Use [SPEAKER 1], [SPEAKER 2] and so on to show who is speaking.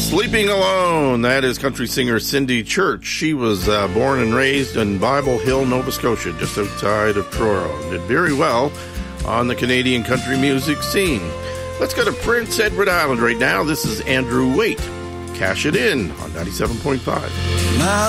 [SPEAKER 1] Sleeping Alone. That is country singer Cindy Church. She was born and raised in Bible Hill, Nova Scotia, just outside of Truro. Did very well on the Canadian country music scene. Let's go to Prince Edward Island right now. This is Andrew Waite. Cash It In on 97.5.